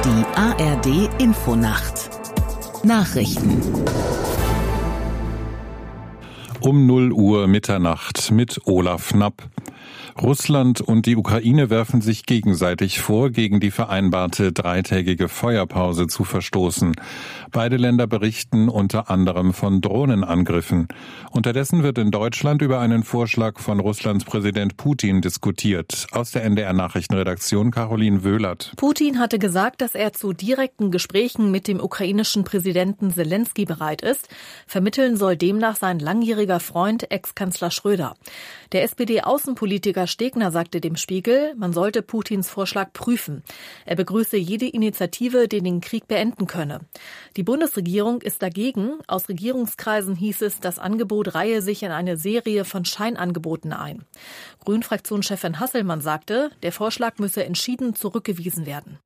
Die ARD-Infonacht. Nachrichten. Um 0 Uhr Mitternacht mit Olaf Knapp. Russland und die Ukraine werfen sich gegenseitig vor, gegen die vereinbarte dreitägige Feuerpause zu verstoßen. Beide Länder berichten unter anderem von Drohnenangriffen. Unterdessen wird in Deutschland über einen Vorschlag von Russlands Präsident Putin diskutiert. Aus der NDR-Nachrichtenredaktion Caroline Wöhlert. Putin hatte gesagt, dass er zu direkten Gesprächen mit dem ukrainischen Präsidenten Selenskyj bereit ist. Vermitteln soll demnach sein langjähriger Freund, Ex-Kanzler Schröder. Der SPD-Außenpolitiker Stegner sagte dem Spiegel, man sollte Putins Vorschlag prüfen. Er begrüße jede Initiative, die den Krieg beenden könne. Die Bundesregierung ist dagegen. Aus Regierungskreisen hieß es, das Angebot reihe sich in eine Serie von Scheinangeboten ein. Grünen-Fraktionschefin Hasselmann sagte, der Vorschlag müsse entschieden zurückgewiesen werden.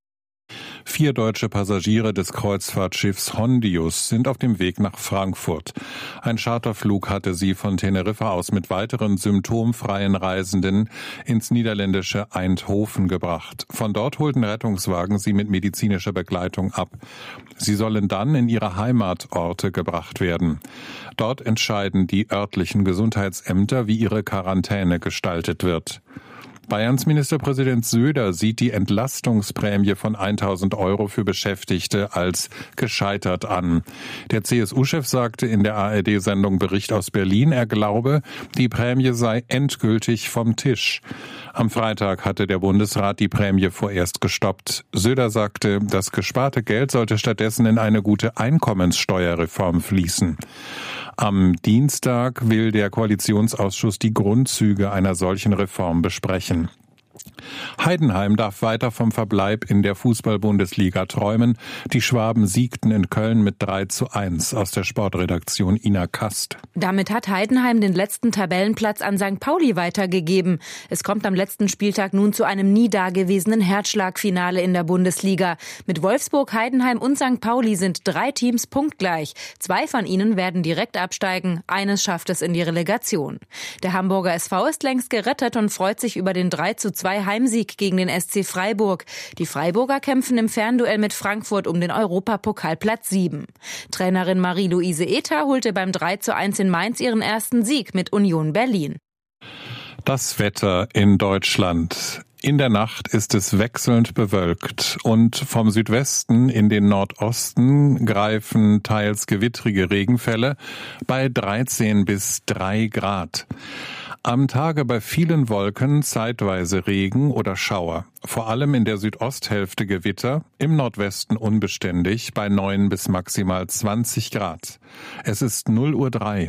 4 deutsche Passagiere des Kreuzfahrtschiffs Hondius sind auf dem Weg nach Frankfurt. Ein Charterflug hatte sie von Teneriffa aus mit weiteren symptomfreien Reisenden ins niederländische Eindhoven gebracht. Von dort holten Rettungswagen sie mit medizinischer Begleitung ab. Sie sollen dann in ihre Heimatorte gebracht werden. Dort entscheiden die örtlichen Gesundheitsämter, wie ihre Quarantäne gestaltet wird. Bayerns Ministerpräsident Söder sieht die Entlastungsprämie von 1.000 € für Beschäftigte als gescheitert an. Der CSU-Chef sagte in der ARD-Sendung Bericht aus Berlin, er glaube, die Prämie sei endgültig vom Tisch. Am Freitag hatte der Bundesrat die Prämie vorerst gestoppt. Söder sagte, das gesparte Geld sollte stattdessen in eine gute Einkommenssteuerreform fließen. Am Dienstag will der Koalitionsausschuss die Grundzüge einer solchen Reform besprechen. Heidenheim darf weiter vom Verbleib in der Fußball-Bundesliga träumen. Die Schwaben siegten in Köln mit 3:1. Aus der Sportredaktion Ina Kast. Damit hat Heidenheim den letzten Tabellenplatz an St. Pauli weitergegeben. Es kommt am letzten Spieltag nun zu einem nie dagewesenen Herzschlagfinale in der Bundesliga. Mit Wolfsburg, Heidenheim und St. Pauli sind 3 Teams punktgleich. 2 von ihnen werden direkt absteigen. Eines schafft es in die Relegation. Der Hamburger SV ist längst gerettet und freut sich über den 3:2 Heimsieg gegen den SC Freiburg. Die Freiburger kämpfen im Fernduell mit Frankfurt um den Europapokalplatz 7. Trainerin Marie-Louise Ether holte beim 3:1 in Mainz ihren ersten Sieg mit Union Berlin. Das Wetter in Deutschland. In der Nacht ist es wechselnd bewölkt und vom Südwesten in den Nordosten greifen teils gewittrige Regenfälle bei 13 bis 3 Grad. Am Tage bei vielen Wolken zeitweise Regen oder Schauer. Vor allem in der Südosthälfte Gewitter, im Nordwesten unbeständig bei 9 bis maximal 20 Grad. Es ist 0:03 Uhr.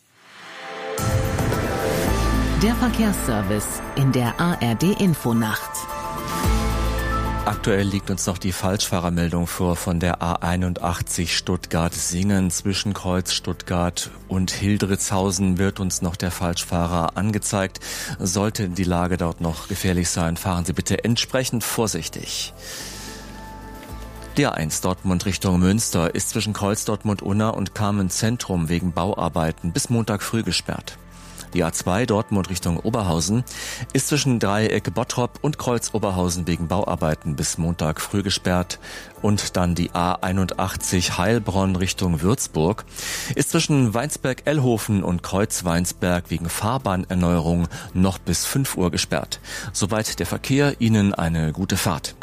Der Verkehrsservice in der ARD-Infonacht. Aktuell liegt uns noch die Falschfahrermeldung vor von der A81 Stuttgart-Singen. Zwischen Kreuz Stuttgart und Hildritzhausen wird uns noch der Falschfahrer angezeigt. Sollte die Lage dort noch gefährlich sein, fahren Sie bitte entsprechend vorsichtig. Die A1 Dortmund Richtung Münster ist zwischen Kreuz Dortmund-Unna und Carmen-Zentrum wegen Bauarbeiten bis Montag früh gesperrt. Die A2 Dortmund Richtung Oberhausen ist zwischen Dreieck Bottrop und Kreuz Oberhausen wegen Bauarbeiten bis Montag früh gesperrt. Und dann die A81 Heilbronn Richtung Würzburg ist zwischen Weinsberg-Ellhofen und Kreuz Weinsberg wegen Fahrbahnerneuerung noch bis 5 Uhr gesperrt. Soweit der Verkehr. Ihnen eine gute Fahrt.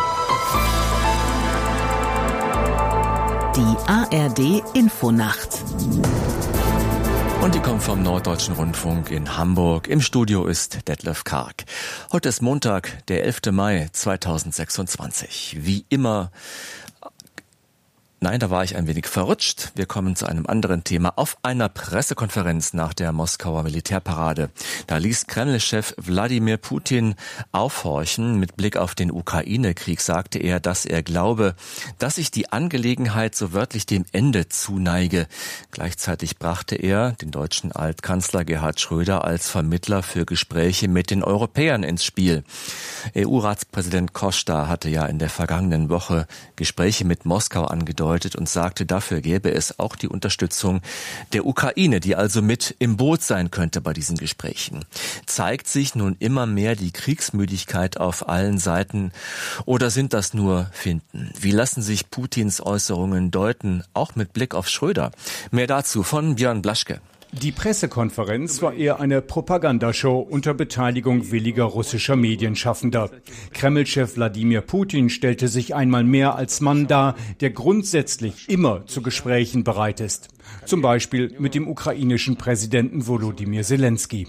Die ARD-Infonacht. Und die kommt vom Norddeutschen Rundfunk in Hamburg. Im Studio ist Detlef Karg. Heute ist Montag, der 11. Mai 2026. Wie immer... Nein, da war ich ein wenig verrutscht. Wir kommen zu einem anderen Thema. Auf einer Pressekonferenz nach der Moskauer Militärparade, da ließ Kreml-Chef Wladimir Putin aufhorchen. Mit Blick auf den Ukraine-Krieg sagte er, dass er glaube, dass sich die Angelegenheit so wörtlich dem Ende zuneige. Gleichzeitig brachte er den deutschen Altkanzler Gerhard Schröder als Vermittler für Gespräche mit den Europäern ins Spiel. EU-Ratspräsident Costa hatte ja in der vergangenen Woche Gespräche mit Moskau angedeutet. angedeutet und sagte, dafür gäbe es auch die Unterstützung der Ukraine, die also mit im Boot sein könnte bei diesen Gesprächen. Zeigt sich nun immer mehr die Kriegsmüdigkeit auf allen Seiten oder sind das nur Finten? Wie lassen sich Putins Äußerungen deuten, auch mit Blick auf Schröder? Mehr dazu von Björn Blaschke. Die Pressekonferenz war eher eine Propagandashow unter Beteiligung williger russischer Medienschaffender. Kreml-Chef Wladimir Putin stellte sich einmal mehr als Mann dar, der grundsätzlich immer zu Gesprächen bereit ist. Zum Beispiel mit dem ukrainischen Präsidenten Volodymyr Zelensky.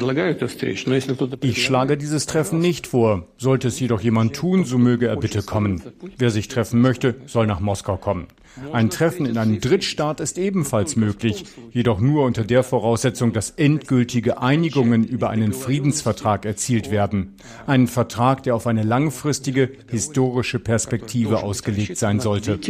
Ich schlage dieses Treffen nicht vor. Sollte es jedoch jemand tun, so möge er bitte kommen. Wer sich treffen möchte, soll nach Moskau kommen. Ein Treffen in einem Drittstaat ist ebenfalls möglich, jedoch nur unter der Voraussetzung, dass endgültige Einigungen über einen Friedensvertrag erzielt werden. Einen Vertrag, der auf eine langfristige, historische Perspektive ausgelegt sein sollte.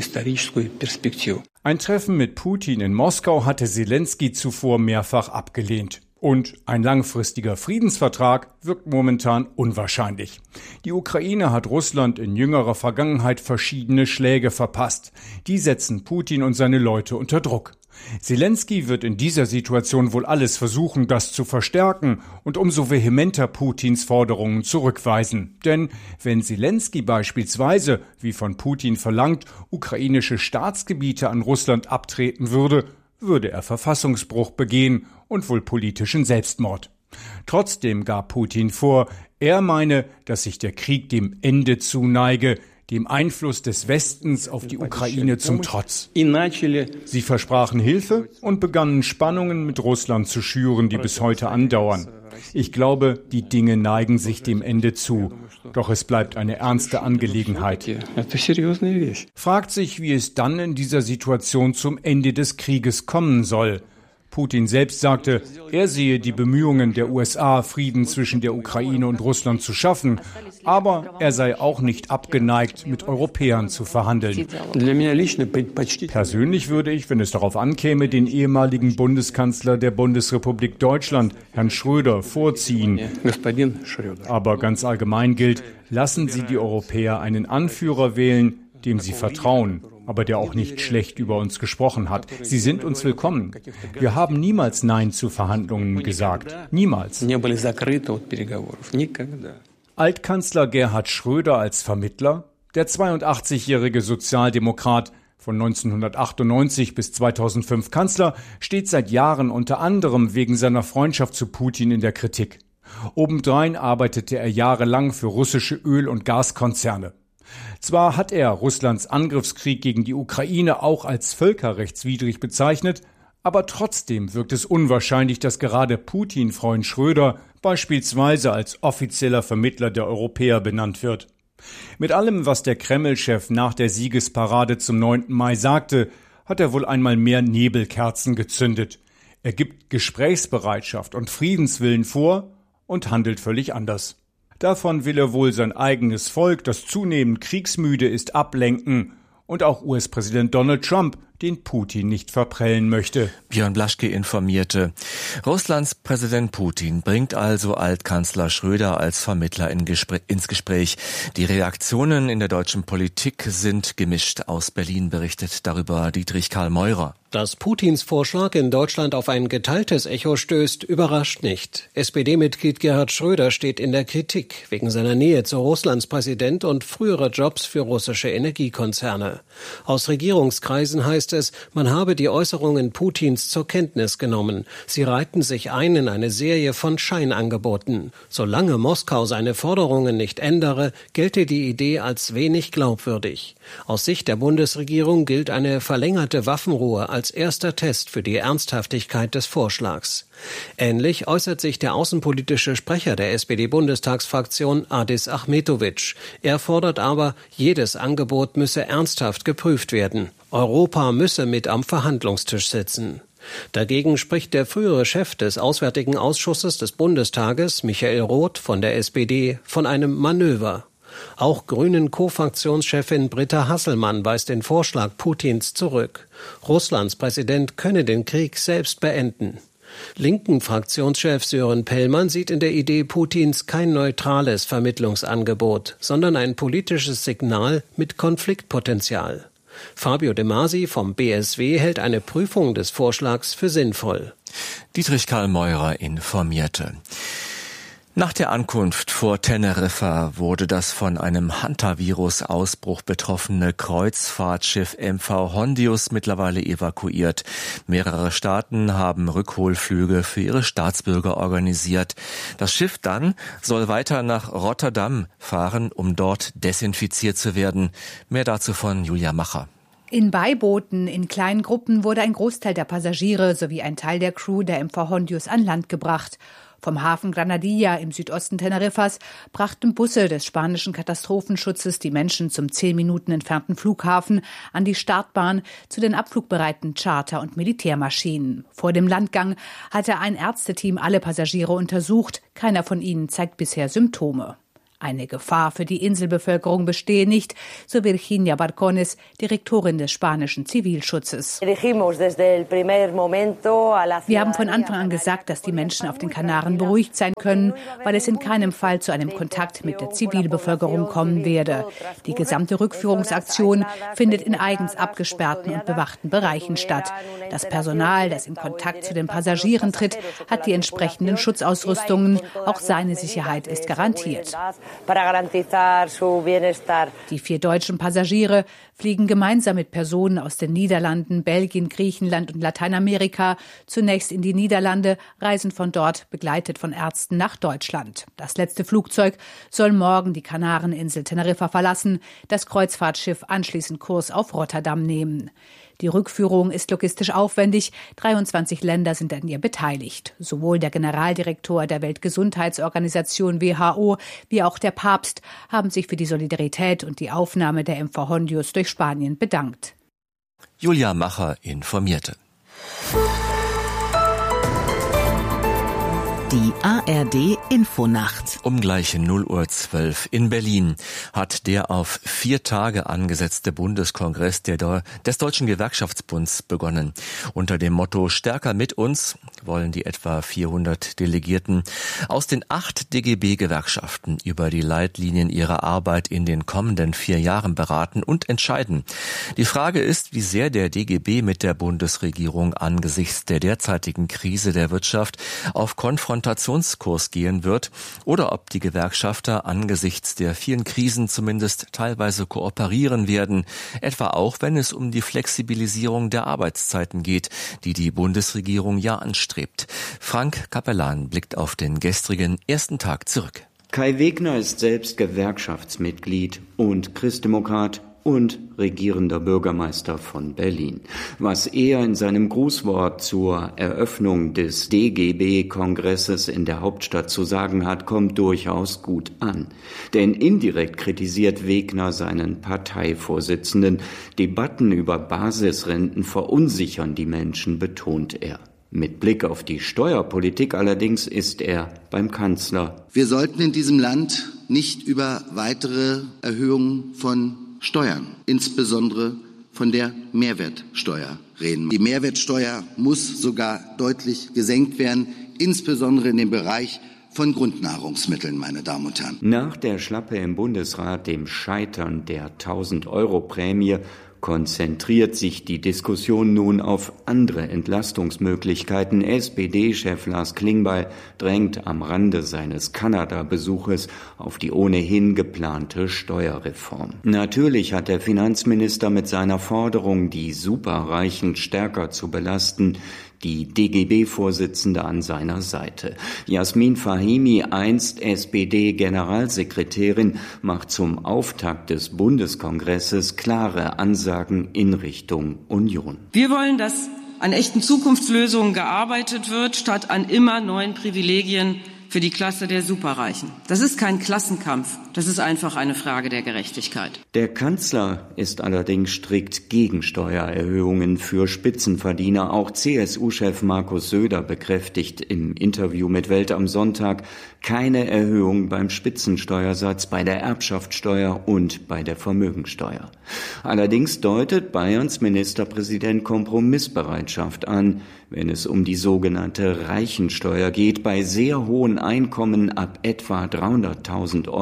Ein Treffen mit Putin in Moskau hatte Zelensky zuvor mehrfach abgelehnt. Und ein langfristiger Friedensvertrag wirkt momentan unwahrscheinlich. Die Ukraine hat Russland in jüngerer Vergangenheit verschiedene Schläge verpasst. Die setzen Putin und seine Leute unter Druck. Zelensky wird in dieser Situation wohl alles versuchen, das zu verstärken und umso vehementer Putins Forderungen zurückweisen. Denn wenn Zelensky beispielsweise, wie von Putin verlangt, ukrainische Staatsgebiete an Russland abtreten würde er Verfassungsbruch begehen und wohl politischen Selbstmord. Trotzdem gab Putin vor, er meine, dass sich der Krieg dem Ende zuneige, dem Einfluss des Westens auf die Ukraine zum Trotz. Sie versprachen Hilfe und begannen Spannungen mit Russland zu schüren, die bis heute andauern. Ich glaube, die Dinge neigen sich dem Ende zu. Doch es bleibt eine ernste Angelegenheit. Fragt sich, wie es dann in dieser Situation zum Ende des Krieges kommen soll. Putin selbst sagte, er sehe die Bemühungen der USA, Frieden zwischen der Ukraine und Russland zu schaffen, aber er sei auch nicht abgeneigt, mit Europäern zu verhandeln. Persönlich würde ich, wenn es darauf ankäme, den ehemaligen Bundeskanzler der Bundesrepublik Deutschland, Herrn Schröder, vorziehen. Aber ganz allgemein gilt, lassen Sie die Europäer einen Anführer wählen, dem sie vertrauen, aber der auch nicht schlecht über uns gesprochen hat. Sie sind uns willkommen. Wir haben niemals Nein zu Verhandlungen gesagt. Niemals. Altkanzler Gerhard Schröder als Vermittler, der 82-jährige Sozialdemokrat, von 1998 bis 2005 Kanzler, steht seit Jahren unter anderem wegen seiner Freundschaft zu Putin in der Kritik. Obendrein arbeitete er jahrelang für russische Öl- und Gaskonzerne. Zwar hat er Russlands Angriffskrieg gegen die Ukraine auch als völkerrechtswidrig bezeichnet, aber trotzdem wirkt es unwahrscheinlich, dass gerade Putin-Freund Schröder beispielsweise als offizieller Vermittler der Europäer benannt wird. Mit allem, was der Kreml-Chef nach der Siegesparade zum 9. Mai sagte, hat er wohl einmal mehr Nebelkerzen gezündet. Er gibt Gesprächsbereitschaft und Friedenswillen vor und handelt völlig anders. Davon will er wohl sein eigenes Volk, das zunehmend kriegsmüde ist, ablenken und auch US-Präsident Donald Trump, den Putin nicht verprellen möchte. Björn Blaschke informierte. Russlands Präsident Putin bringt also Altkanzler Schröder als Vermittler ins Gespräch. Die Reaktionen in der deutschen Politik sind gemischt. Aus Berlin berichtet darüber Dietrich Karl Meurer. Dass Putins Vorschlag in Deutschland auf ein geteiltes Echo stößt, überrascht nicht. SPD-Mitglied Gerhard Schröder steht in der Kritik wegen seiner Nähe zu Russlands Präsident und früherer Jobs für russische Energiekonzerne. Aus Regierungskreisen heißt es, man habe die Äußerungen Putins zur Kenntnis genommen. Sie reihten sich ein in eine Serie von Scheinangeboten. Solange Moskau seine Forderungen nicht ändere, gelte die Idee als wenig glaubwürdig. Aus Sicht der Bundesregierung gilt eine verlängerte Waffenruhe als erster Test für die Ernsthaftigkeit des Vorschlags. Ähnlich äußert sich der außenpolitische Sprecher der SPD-Bundestagsfraktion Adis Achmetovic. Er fordert aber, jedes Angebot müsse ernsthaft geprüft werden. Europa müsse mit am Verhandlungstisch sitzen. Dagegen spricht der frühere Chef des Auswärtigen Ausschusses des Bundestages, Michael Roth von der SPD, von einem Manöver. Auch Grünen-Co-Fraktionschefin Britta Hasselmann weist den Vorschlag Putins zurück. Russlands Präsident könne den Krieg selbst beenden. Linken-Fraktionschef Sören Pellmann sieht in der Idee Putins kein neutrales Vermittlungsangebot, sondern ein politisches Signal mit Konfliktpotenzial. Fabio De Masi vom BSW hält eine Prüfung des Vorschlags für sinnvoll. Dietrich Karl Meurer informierte. Nach der Ankunft vor Teneriffa wurde das von einem Hantavirus-Ausbruch betroffene Kreuzfahrtschiff MV Hondius mittlerweile evakuiert. Mehrere Staaten haben Rückholflüge für ihre Staatsbürger organisiert. Das Schiff dann soll weiter nach Rotterdam fahren, um dort desinfiziert zu werden. Mehr dazu von Julia Macher. In Beibooten in kleinen Gruppen wurde ein Großteil der Passagiere sowie ein Teil der Crew der MV Hondius an Land gebracht. Vom Hafen Granadilla im Südosten Teneriffas brachten Busse des spanischen Katastrophenschutzes die Menschen zum 10 Minuten entfernten Flughafen an die Startbahn zu den abflugbereiten Charter- und Militärmaschinen. Vor dem Landgang hatte ein Ärzteteam alle Passagiere untersucht. Keiner von ihnen zeigt bisher Symptome. Eine Gefahr für die Inselbevölkerung bestehe nicht, so Virginia Barcones, Direktorin des spanischen Zivilschutzes. Wir haben von Anfang an gesagt, dass die Menschen auf den Kanaren beruhigt sein können, weil es in keinem Fall zu einem Kontakt mit der Zivilbevölkerung kommen werde. Die gesamte Rückführungsaktion findet in eigens abgesperrten und bewachten Bereichen statt. Das Personal, das in Kontakt zu den Passagieren tritt, hat die entsprechenden Schutzausrüstungen. Auch seine Sicherheit ist garantiert. Die 4 deutschen Passagiere fliegen gemeinsam mit Personen aus den Niederlanden, Belgien, Griechenland und Lateinamerika zunächst in die Niederlande, reisen von dort begleitet von Ärzten nach Deutschland. Das letzte Flugzeug soll morgen die Kanareninsel Teneriffa verlassen, das Kreuzfahrtschiff anschließend Kurs auf Rotterdam nehmen. Die Rückführung ist logistisch aufwendig. 23 Länder sind an ihr beteiligt. Sowohl der Generaldirektor der Weltgesundheitsorganisation WHO wie auch der Papst haben sich für die Solidarität und die Aufnahme der MV Hondius durch Spanien bedankt. Julia Macher informierte. Die ARD Infonacht. Um gleich 0:12 Uhr in Berlin hat der auf 4 Tage angesetzte Bundeskongress des Deutschen Gewerkschaftsbunds begonnen. Unter dem Motto Stärker mit uns wollen die etwa 400 Delegierten aus den 8 DGB-Gewerkschaften über die Leitlinien ihrer Arbeit in den kommenden 4 Jahren beraten und entscheiden. Die Frage ist, wie sehr der DGB mit der Bundesregierung angesichts der derzeitigen Krise der Wirtschaft auf Konfrontationskurs gehen wird oder ob die Gewerkschafter angesichts der vielen Krisen zumindest teilweise kooperieren werden, etwa auch wenn es um die Flexibilisierung der Arbeitszeiten geht, die die Bundesregierung ja anstrebt. Frank Capellan blickt auf den gestrigen ersten Tag zurück. Kai Wegner ist selbst Gewerkschaftsmitglied und Christdemokrat und regierender Bürgermeister von Berlin. Was er in seinem Grußwort zur Eröffnung des DGB-Kongresses in der Hauptstadt zu sagen hat, kommt durchaus gut an. Denn indirekt kritisiert Wegner seinen Parteivorsitzenden. Debatten über Basisrenten verunsichern die Menschen, betont er. Mit Blick auf die Steuerpolitik allerdings ist er beim Kanzler. Wir sollten in diesem Land nicht über weitere Erhöhungen von Steuern, insbesondere von der Mehrwertsteuer reden. Die Mehrwertsteuer muss sogar deutlich gesenkt werden, insbesondere in dem Bereich von Grundnahrungsmitteln, meine Damen und Herren. Nach der Schlappe im Bundesrat, dem Scheitern der 1.000-Euro-Prämie, konzentriert sich die Diskussion nun auf andere Entlastungsmöglichkeiten. SPD-Chef Lars Klingbeil drängt am Rande seines Kanada-Besuches auf die ohnehin geplante Steuerreform. Natürlich hat der Finanzminister mit seiner Forderung, die Superreichen stärker zu belasten, die DGB-Vorsitzende an seiner Seite. Jasmin Fahimi, einst SPD-Generalsekretärin, macht zum Auftakt des Bundeskongresses klare Ansagen in Richtung Union. Wir wollen, dass an echten Zukunftslösungen gearbeitet wird, statt an immer neuen Privilegien für die Klasse der Superreichen. Das ist kein Klassenkampf, das ist einfach eine Frage der Gerechtigkeit. Der Kanzler ist allerdings strikt gegen Steuererhöhungen für Spitzenverdiener. Auch CSU-Chef Markus Söder bekräftigt im Interview mit Welt am Sonntag keine Erhöhung beim Spitzensteuersatz, bei der Erbschaftssteuer und bei der Vermögensteuer. Allerdings deutet Bayerns Ministerpräsident Kompromissbereitschaft an, wenn es um die sogenannte Reichensteuer geht. Bei sehr hohen Einkommen ab etwa 300.000 Euro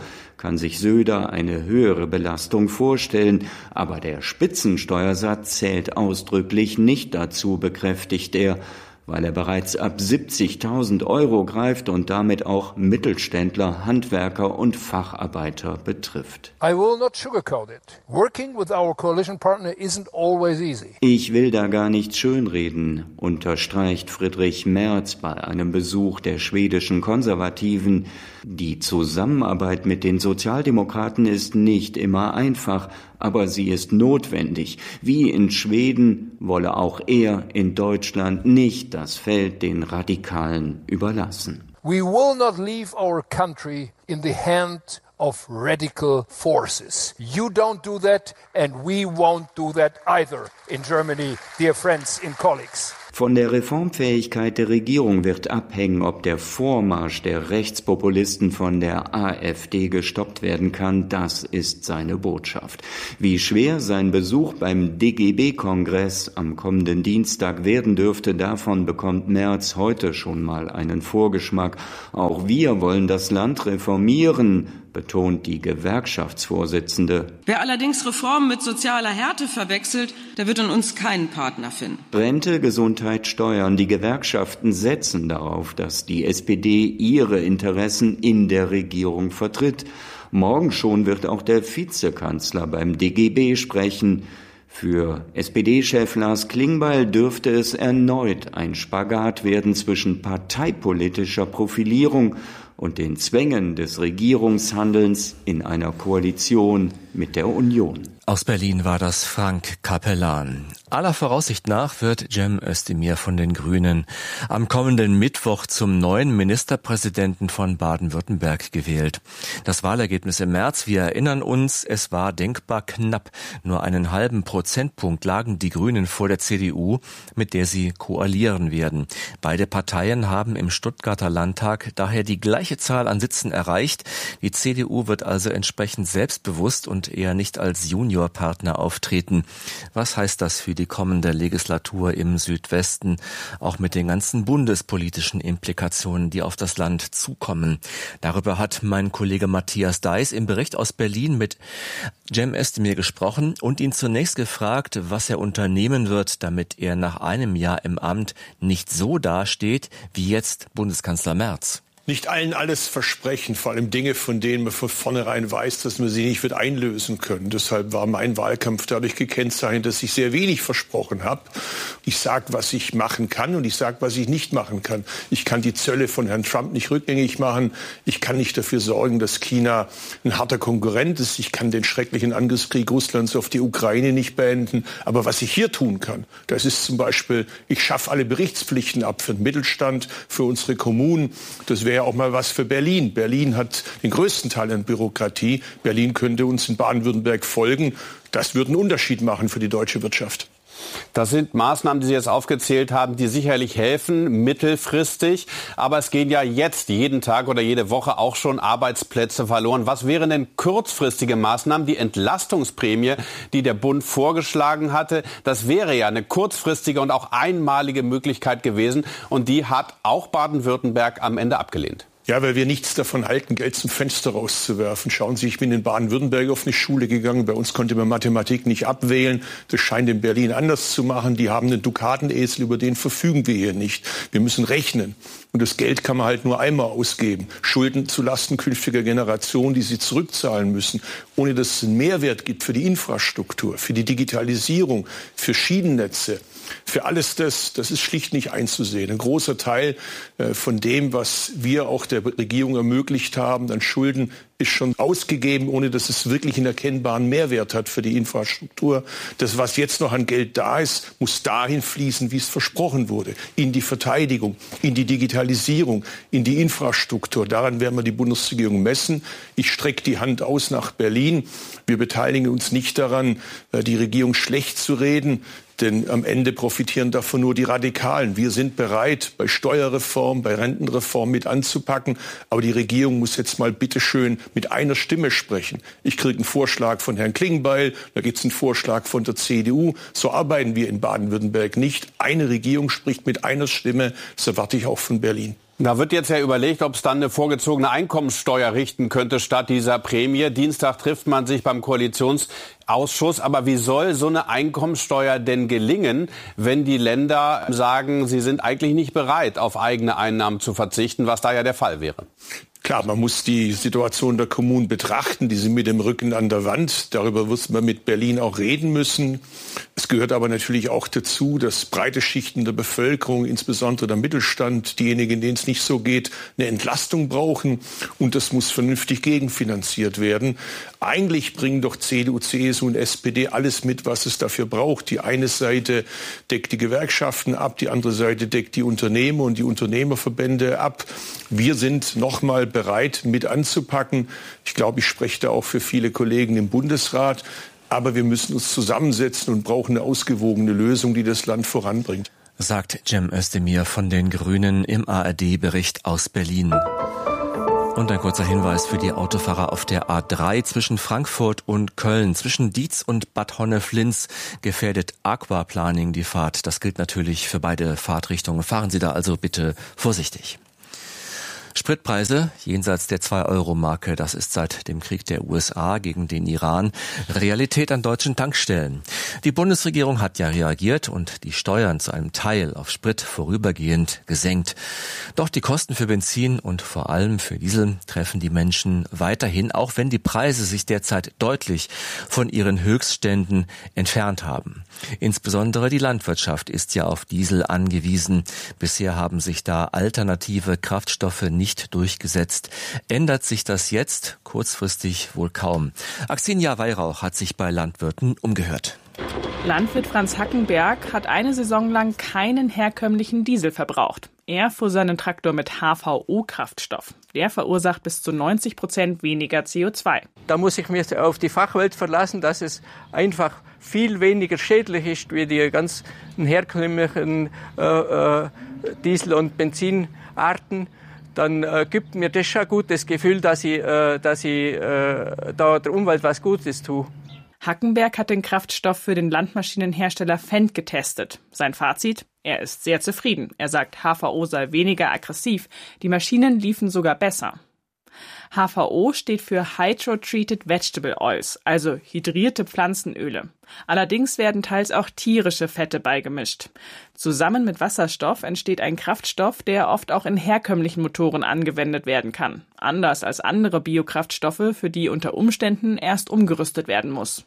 kann sich Söder eine höhere Belastung vorstellen. Aber der Spitzensteuersatz zählt ausdrücklich nicht dazu, bekräftigt er, weil er bereits ab 70.000 € greift und damit auch Mittelständler, Handwerker und Facharbeiter betrifft. I will not sugarcoat it. Working with our coalition partner isn't always easy. Ich will da gar nichts schönreden, unterstreicht Friedrich Merz bei einem Besuch der schwedischen Konservativen. Die Zusammenarbeit mit den Sozialdemokraten ist nicht immer einfach, aber sie ist notwendig. Wie in Schweden wolle auch er in Deutschland nicht das Feld den Radikalen überlassen. We will not leave our country in the hand of radical forces. You don't do that and we won't do that either in Germany, dear friends and colleagues. Von der Reformfähigkeit der Regierung wird abhängen, ob der Vormarsch der Rechtspopulisten von der AfD gestoppt werden kann. Das ist seine Botschaft. Wie schwer sein Besuch beim DGB-Kongress am kommenden Dienstag werden dürfte, davon bekommt Merz heute schon mal einen Vorgeschmack. Auch wir wollen das Land reformieren, betont die Gewerkschaftsvorsitzende. Wer allerdings Reformen mit sozialer Härte verwechselt, der wird in uns keinen Partner finden. Rente, Gesundheit, Steuern. Die Gewerkschaften setzen darauf, dass die SPD ihre Interessen in der Regierung vertritt. Morgen schon wird auch der Vizekanzler beim DGB sprechen. Für SPD-Chef Lars Klingbeil dürfte es erneut ein Spagat werden zwischen parteipolitischer Profilierung und den Zwängen des Regierungshandelns in einer Koalition mit der Union. Aus Berlin war das Frank Capellan. Aller Voraussicht nach wird Cem Özdemir von den Grünen am kommenden Mittwoch zum neuen Ministerpräsidenten von Baden-Württemberg gewählt. Das Wahlergebnis im März, wir erinnern uns, es war denkbar knapp. Nur einen halben Prozentpunkt lagen die Grünen vor der CDU, mit der sie koalieren werden. Beide Parteien haben im Stuttgarter Landtag daher die gleiche Zahl an Sitzen erreicht. Die CDU wird also entsprechend selbstbewusst und eher nicht als Juniorpartner auftreten. Was heißt das für die kommende Legislatur im Südwesten, auch mit den ganzen bundespolitischen Implikationen, die auf das Land zukommen? Darüber hat mein Kollege Matthias Deiß im Bericht aus Berlin mit Cem Özdemir gesprochen und ihn zunächst gefragt, was er unternehmen wird, damit er nach einem Jahr im Amt nicht so dasteht wie jetzt Bundeskanzler Merz. Nicht allen alles versprechen, vor allem Dinge, von denen man von vornherein weiß, dass man sie nicht wird einlösen können. Deshalb war mein Wahlkampf dadurch gekennzeichnet, dass ich sehr wenig versprochen habe. Ich sage, was ich machen kann und ich sage, was ich nicht machen kann. Ich kann die Zölle von Herrn Trump nicht rückgängig machen. Ich kann nicht dafür sorgen, dass China ein harter Konkurrent ist. Ich kann den schrecklichen Angriffskrieg Russlands auf die Ukraine nicht beenden. Aber was ich hier tun kann, das ist zum Beispiel, ich schaffe alle Berichtspflichten ab für den Mittelstand, für unsere Kommunen. Das wäre auch mal was für Berlin. Berlin hat den größten Teil an Bürokratie. Berlin könnte uns in Baden-Württemberg folgen. Das würde einen Unterschied machen für die deutsche Wirtschaft. Das sind Maßnahmen, die Sie jetzt aufgezählt haben, die sicherlich helfen, mittelfristig. Aber es gehen ja jetzt jeden Tag oder jede Woche auch schon Arbeitsplätze verloren. Was wären denn kurzfristige Maßnahmen? Die Entlastungsprämie, die der Bund vorgeschlagen hatte, das wäre ja eine kurzfristige und auch einmalige Möglichkeit gewesen. Und die hat auch Baden-Württemberg am Ende abgelehnt. Ja, weil wir nichts davon halten, Geld zum Fenster rauszuwerfen. Schauen Sie, ich bin in Baden-Württemberg auf eine Schule gegangen. Bei uns konnte man Mathematik nicht abwählen. Das scheint in Berlin anders zu machen. Die haben einen Dukatenesel, über den verfügen wir hier nicht. Wir müssen rechnen. Und das Geld kann man halt nur einmal ausgeben. Schulden zulasten künftiger Generationen, die sie zurückzahlen müssen. Ohne dass es einen Mehrwert gibt für die Infrastruktur, für die Digitalisierung, für Schienennetze. Für alles das ist schlicht nicht einzusehen. Ein großer Teil von dem, was wir auch der Regierung ermöglicht haben an Schulden, ist schon ausgegeben, ohne dass es wirklich einen erkennbaren Mehrwert hat für die Infrastruktur. Das, was jetzt noch an Geld da ist, muss dahin fließen, wie es versprochen wurde. In die Verteidigung, in die Digitalisierung, in die Infrastruktur. Daran werden wir die Bundesregierung messen. Ich strecke die Hand aus nach Berlin. Wir beteiligen uns nicht daran, die Regierung schlecht zu reden. Denn am Ende profitieren davon nur die Radikalen. Wir sind bereit, bei Steuerreform, bei Rentenreform mit anzupacken. Aber die Regierung muss jetzt mal bitteschön mit einer Stimme sprechen. Ich kriege einen Vorschlag von Herrn Klingbeil, da gibt es einen Vorschlag von der CDU. So arbeiten wir in Baden-Württemberg nicht. Eine Regierung spricht mit einer Stimme. Das erwarte ich auch von Berlin. Da wird jetzt ja überlegt, ob es dann eine vorgezogene Einkommenssteuer richten könnte statt dieser Prämie. Dienstag trifft man sich beim Koalitionsausschuss. Aber wie soll so eine Einkommenssteuer denn gelingen, wenn die Länder sagen, sie sind eigentlich nicht bereit, auf eigene Einnahmen zu verzichten, was da ja der Fall wäre? Klar, man muss die Situation der Kommunen betrachten. Die sind mit dem Rücken an der Wand. Darüber wird man mit Berlin auch reden müssen. Es gehört aber natürlich auch dazu, dass breite Schichten der Bevölkerung, insbesondere der Mittelstand, diejenigen, denen es nicht so geht, eine Entlastung brauchen. Und das muss vernünftig gegenfinanziert werden. Eigentlich bringen doch CDU, CSU und SPD alles mit, was es dafür braucht. Die eine Seite deckt die Gewerkschaften ab, die andere Seite deckt die Unternehmer und die Unternehmerverbände ab. Wir sind nochmal bereit, mit anzupacken. Ich glaube, ich spreche da auch für viele Kollegen im Bundesrat. Aber wir müssen uns zusammensetzen und brauchen eine ausgewogene Lösung, die das Land voranbringt. Sagt Cem Özdemir von den Grünen im ARD-Bericht aus Berlin. Und ein kurzer Hinweis für die Autofahrer auf der A3 zwischen Frankfurt und Köln. Zwischen Dietz und Bad Honnef-Linz gefährdet Aquaplaning die Fahrt. Das gilt natürlich für beide Fahrtrichtungen. Fahren Sie da also bitte vorsichtig. Spritpreise jenseits der 2-Euro-Marke, das ist seit dem Krieg der USA gegen den Iran Realität an deutschen Tankstellen. Die Bundesregierung hat ja reagiert und die Steuern zu einem Teil auf Sprit vorübergehend gesenkt. Doch die Kosten für Benzin und vor allem für Diesel treffen die Menschen weiterhin, auch wenn die Preise sich derzeit deutlich von ihren Höchstständen entfernt haben. Insbesondere die Landwirtschaft ist ja auf Diesel angewiesen. Bisher haben sich da alternative Kraftstoffe nicht durchgesetzt. Ändert sich das jetzt? Kurzfristig wohl kaum. Axinia Weihrauch hat sich bei Landwirten umgehört. Landwirt Franz Hackenberg hat eine Saison lang keinen herkömmlichen Diesel verbraucht. Er fuhr seinen Traktor mit HVO-Kraftstoff. Der verursacht bis zu 90% weniger CO2. Da muss ich mich auf die Fachwelt verlassen, dass es einfach viel weniger schädlich ist wie die ganzen herkömmlichen Diesel- und Benzinarten. Dann gibt mir das schon ein gutes Gefühl, dass ich da der Umwelt was Gutes tue. Hackenberg hat den Kraftstoff für den Landmaschinenhersteller Fendt getestet. Sein Fazit? Er ist sehr zufrieden. Er sagt, HVO sei weniger aggressiv. Die Maschinen liefen sogar besser. HVO steht für Hydro-Treated Vegetable Oils, also hydrierte Pflanzenöle. Allerdings werden teils auch tierische Fette beigemischt. Zusammen mit Wasserstoff entsteht ein Kraftstoff, der oft auch in herkömmlichen Motoren angewendet werden kann. Anders als andere Biokraftstoffe, für die unter Umständen erst umgerüstet werden muss.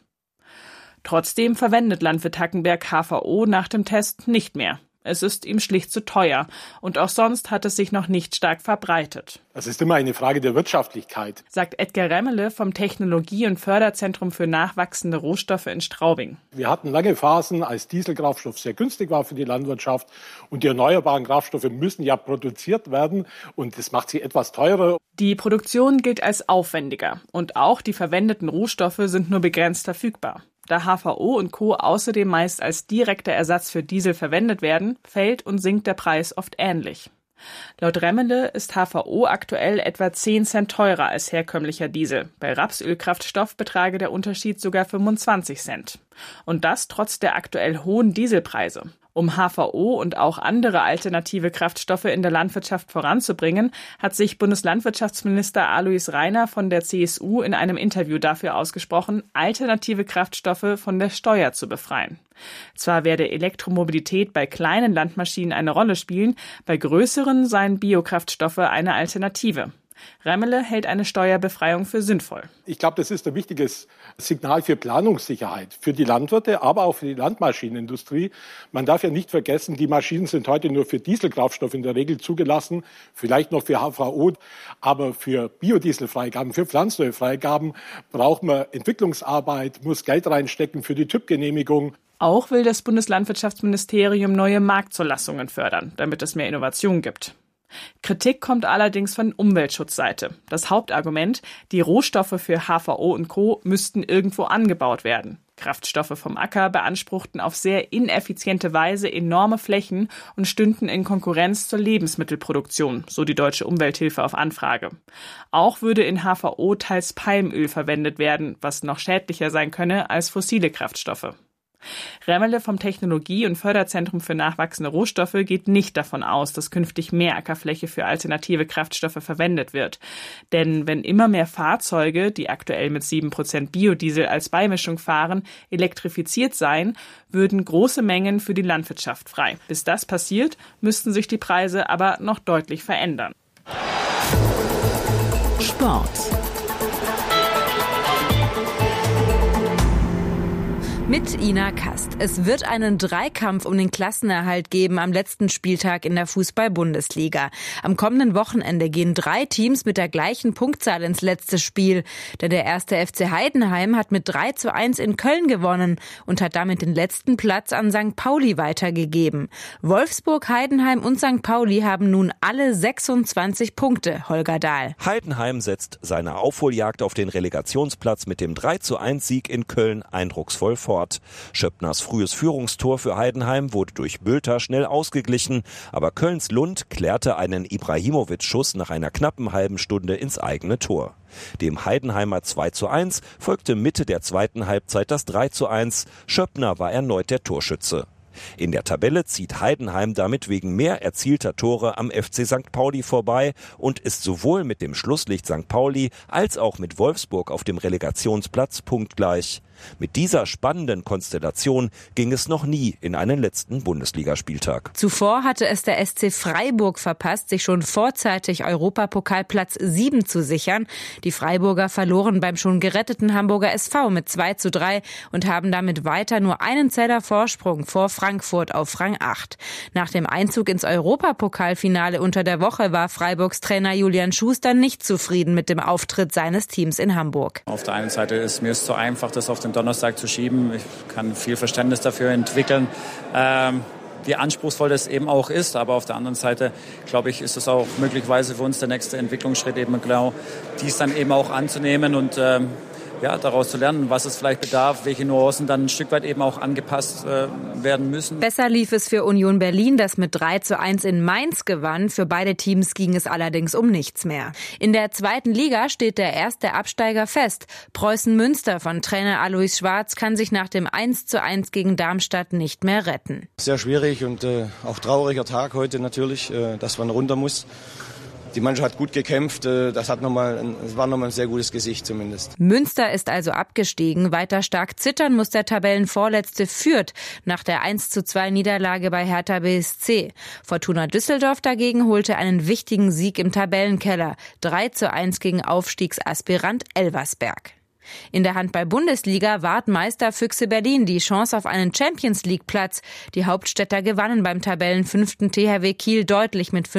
Trotzdem verwendet Landwirt Hackenberg HVO nach dem Test nicht mehr. Es ist ihm schlicht zu teuer und auch sonst hat es sich noch nicht stark verbreitet. Das ist immer eine Frage der Wirtschaftlichkeit, sagt Edgar Remmele vom Technologie- und Förderzentrum für nachwachsende Rohstoffe in Straubing. Wir hatten lange Phasen, als Dieselkraftstoff sehr günstig war für die Landwirtschaft und die erneuerbaren Kraftstoffe müssen ja produziert werden und das macht sie etwas teurer. Die Produktion gilt als aufwendiger und auch die verwendeten Rohstoffe sind nur begrenzt verfügbar. Da HVO und Co. außerdem meist als direkter Ersatz für Diesel verwendet werden, fällt und sinkt der Preis oft ähnlich. Laut Remmele ist HVO aktuell etwa 10 Cent teurer als herkömmlicher Diesel. Bei Rapsölkraftstoff betrage der Unterschied sogar 25 Cent. Und das trotz der aktuell hohen Dieselpreise. Um HVO und auch andere alternative Kraftstoffe in der Landwirtschaft voranzubringen, hat sich Bundeslandwirtschaftsminister Alois Rainer von der CSU in einem Interview dafür ausgesprochen, alternative Kraftstoffe von der Steuer zu befreien. Zwar werde Elektromobilität bei kleinen Landmaschinen eine Rolle spielen, bei größeren seien Biokraftstoffe eine Alternative. Remmele hält eine Steuerbefreiung für sinnvoll. Ich glaube, das ist ein wichtiges Signal für Planungssicherheit, für die Landwirte, aber auch für die Landmaschinenindustrie. Man darf ja nicht vergessen, die Maschinen sind heute nur für Dieselkraftstoff in der Regel zugelassen, vielleicht noch für HVO, aber für Biodieselfreigaben, für Pflanzenölfreigaben braucht man Entwicklungsarbeit, muss Geld reinstecken für die TÜV-Genehmigung. Auch will das Bundeslandwirtschaftsministerium neue Marktzulassungen fördern, damit es mehr Innovation gibt. Kritik kommt allerdings von Umweltschutzseite. Das Hauptargument, die Rohstoffe für HVO und Co. müssten irgendwo angebaut werden. Kraftstoffe vom Acker beanspruchten auf sehr ineffiziente Weise enorme Flächen und stünden in Konkurrenz zur Lebensmittelproduktion, so die Deutsche Umwelthilfe auf Anfrage. Auch würde in HVO teils Palmöl verwendet werden, was noch schädlicher sein könne als fossile Kraftstoffe. Remmele vom Technologie- und Förderzentrum für nachwachsende Rohstoffe geht nicht davon aus, dass künftig mehr Ackerfläche für alternative Kraftstoffe verwendet wird. Denn wenn immer mehr Fahrzeuge, die aktuell mit 7% Biodiesel als Beimischung fahren, elektrifiziert seien, würden große Mengen für die Landwirtschaft frei. Bis das passiert, müssten sich die Preise aber noch deutlich verändern. Sport. Mit Ina Kast. Es wird einen Dreikampf um den Klassenerhalt geben am letzten Spieltag in der Fußball-Bundesliga. Am kommenden Wochenende gehen 3 Teams mit der gleichen Punktzahl ins letzte Spiel. Denn der 1. FC Heidenheim hat mit 3:1 in Köln gewonnen und hat damit den letzten Platz an St. Pauli weitergegeben. Wolfsburg, Heidenheim und St. Pauli haben nun alle 26 Punkte, Holger Dahl. Heidenheim setzt seine Aufholjagd auf den Relegationsplatz mit dem 3:1-Sieg in Köln eindrucksvoll fort. Schöppners frühes Führungstor für Heidenheim wurde durch Bülter schnell ausgeglichen, aber Kölns Lund klärte einen Ibrahimovic-Schuss nach einer knappen halben Stunde ins eigene Tor. Dem Heidenheimer 2:1 folgte Mitte der zweiten Halbzeit das 3:1. Schöppner war erneut der Torschütze. In der Tabelle zieht Heidenheim damit wegen mehr erzielter Tore am FC St. Pauli vorbei und ist sowohl mit dem Schlusslicht St. Pauli als auch mit Wolfsburg auf dem Relegationsplatz punktgleich. Mit dieser spannenden Konstellation ging es noch nie in einen letzten Bundesligaspieltag. Zuvor hatte es der SC Freiburg verpasst, sich schon vorzeitig Europapokalplatz 7 zu sichern. Die Freiburger verloren beim schon geretteten Hamburger SV mit 2:3 und haben damit weiter nur einen Zeller Vorsprung vor Frankfurt auf Rang 8. Nach dem Einzug ins Europapokalfinale unter der Woche war Freiburgs Trainer Julian Schuster nicht zufrieden mit dem Auftritt seines Teams in Hamburg. Auf der einen Seite ist mir zu einfach, das auf den Donnerstag zu schieben. Ich kann viel Verständnis dafür entwickeln, wie anspruchsvoll das eben auch ist. Aber auf der anderen Seite, glaube ich, ist es auch möglicherweise für uns der nächste Entwicklungsschritt, eben genau dies dann eben auch anzunehmen und daraus zu lernen, was es vielleicht bedarf, welche Nuancen dann ein Stück weit eben auch angepasst werden müssen. Besser lief es für Union Berlin, das mit 3:1 in Mainz gewann. Für beide Teams ging es allerdings um nichts mehr. In der zweiten Liga steht der erste Absteiger fest. Preußen Münster von Trainer Alois Schwarz kann sich nach dem 1:1 gegen Darmstadt nicht mehr retten. Sehr schwierig und auch trauriger Tag heute natürlich, dass man runter muss. Die Mannschaft hat gut gekämpft, es war nochmal ein sehr gutes Gesicht zumindest. Münster ist also abgestiegen. Weiter stark zittern muss der Tabellenvorletzte Fürth nach der 1:2 Niederlage bei Hertha BSC. Fortuna Düsseldorf dagegen holte einen wichtigen Sieg im Tabellenkeller. 3:1 gegen Aufstiegsaspirant Elversberg. In der Handball-Bundesliga wahrt Meister Füchse Berlin die Chance auf einen Champions-League-Platz. Die Hauptstädter gewannen beim Tabellenfünften THW Kiel deutlich mit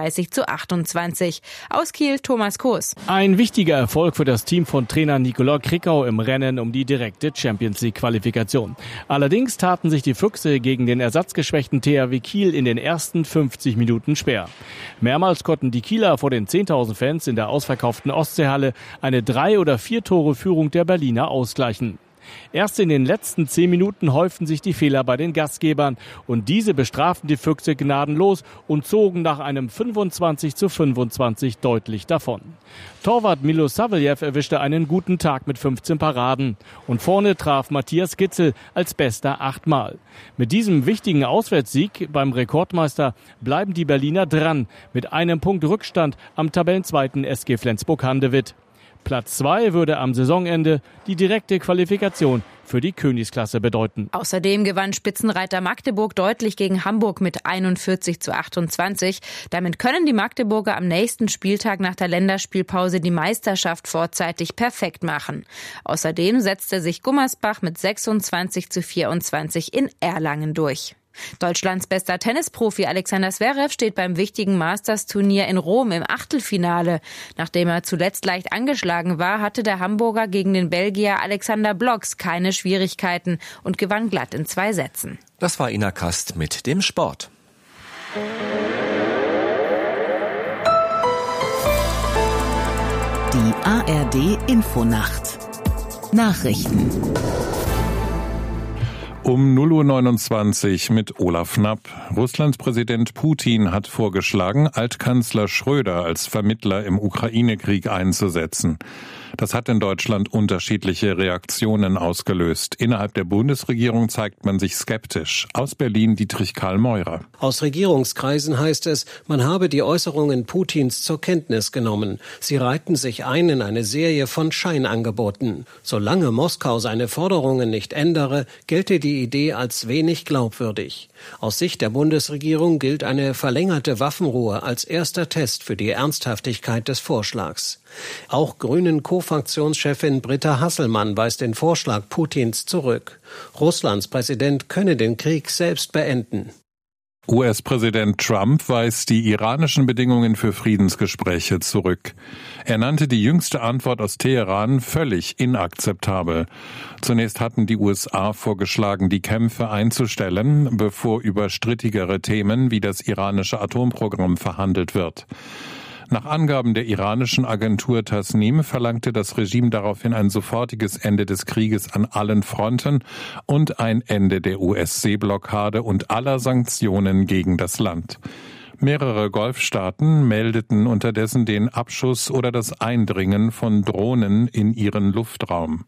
35:28. Aus Kiel Thomas Koos. Ein wichtiger Erfolg für das Team von Trainer Nicolas Krickau im Rennen um die direkte Champions-League-Qualifikation. Allerdings taten sich die Füchse gegen den ersatzgeschwächten THW Kiel in den ersten 50 Minuten schwer. Mehrmals konnten die Kieler vor den 10.000 Fans in der ausverkauften Ostseehalle eine 3 oder 4 Tore Führung der Berliner ausgleichen. Erst in den letzten 10 Minuten häuften sich die Fehler bei den Gastgebern und diese bestraften die Füchse gnadenlos und zogen nach einem 25:25 deutlich davon. Torwart Milo Saveljev erwischte einen guten Tag mit 15 Paraden und vorne traf Matthias Gitzel als Bester 8-mal. Mit diesem wichtigen Auswärtssieg beim Rekordmeister bleiben die Berliner dran mit einem Punkt Rückstand am Tabellenzweiten SG Flensburg-Handewitt. Platz 2 würde am Saisonende die direkte Qualifikation für die Königsklasse bedeuten. Außerdem gewann Spitzenreiter Magdeburg deutlich gegen Hamburg mit 41:28. Damit können die Magdeburger am nächsten Spieltag nach der Länderspielpause die Meisterschaft vorzeitig perfekt machen. Außerdem setzte sich Gummersbach mit 26:24 in Erlangen durch. Deutschlands bester Tennisprofi Alexander Zverev steht beim wichtigen Masters-Turnier in Rom im Achtelfinale. Nachdem er zuletzt leicht angeschlagen war, hatte der Hamburger gegen den Belgier Alexander Blocks keine Schwierigkeiten und gewann glatt in 2 Sätzen. Das war Ina Kast mit dem Sport. Die ARD-Infonacht. Nachrichten. Um 0:29 Uhr mit Olaf Knapp. Russlands Präsident Putin hat vorgeschlagen, Altkanzler Schröder als Vermittler im Ukraine-Krieg einzusetzen. Das hat in Deutschland unterschiedliche Reaktionen ausgelöst. Innerhalb der Bundesregierung zeigt man sich skeptisch. Aus Berlin Dietrich Karl Meurer. Aus Regierungskreisen heißt es, man habe die Äußerungen Putins zur Kenntnis genommen. Sie reihten sich ein in eine Serie von Scheinangeboten. Solange Moskau seine Forderungen nicht ändere, gelte die Idee als wenig glaubwürdig. Aus Sicht der Bundesregierung gilt eine verlängerte Waffenruhe als erster Test für die Ernsthaftigkeit des Vorschlags. Auch Grünen Co-Fraktionschefin Britta Hasselmann weist den Vorschlag Putins zurück. Russlands Präsident könne den Krieg selbst beenden. US-Präsident Trump weist die iranischen Bedingungen für Friedensgespräche zurück. Er nannte die jüngste Antwort aus Teheran völlig inakzeptabel. Zunächst hatten die USA vorgeschlagen, die Kämpfe einzustellen, bevor über strittigere Themen wie das iranische Atomprogramm verhandelt wird. Nach Angaben der iranischen Agentur Tasnim verlangte das Regime daraufhin ein sofortiges Ende des Krieges an allen Fronten und ein Ende der US-Seeblockade und aller Sanktionen gegen das Land. Mehrere Golfstaaten meldeten unterdessen den Abschuss oder das Eindringen von Drohnen in ihren Luftraum.